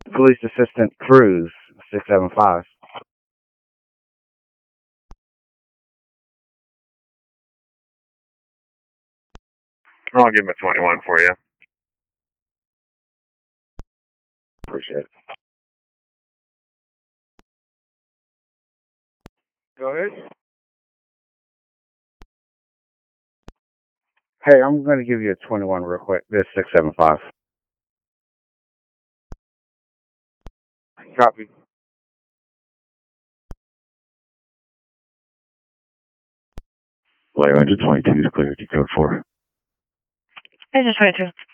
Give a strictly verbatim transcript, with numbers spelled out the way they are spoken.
Police Assistant Cruz, six seven five. I'll give him a twenty-one for you. Appreciate it. Go ahead. Hey, I'm going to give you a twenty-one real quick. This is six seven five. Copy. Layer one twenty-two is clear to code four. Agent twenty-two.